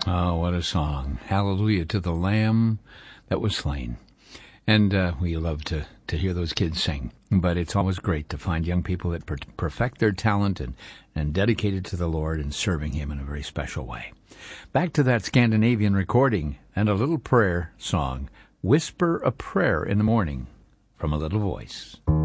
Oh, what a song. Hallelujah to the Lamb that was slain. And we love to hear those kids sing. But it's always great to find young people that perfect their talent and dedicated to the Lord and serving Him in a very special way. Back to that Scandinavian recording and a little prayer song, Whisper a Prayer in the Morning, from A Little Voice.